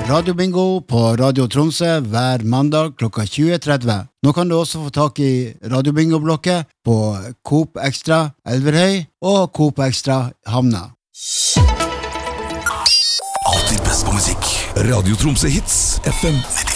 Radiobingo på Radio Tromsø hver mandag klokka 20.30. Nå kan du også få tak i Radiobingo-blokket på Coop Extra Elverhøy og Coop Extra Havna. Alltid best på musikk. Radio Tromsø Hits FM 95.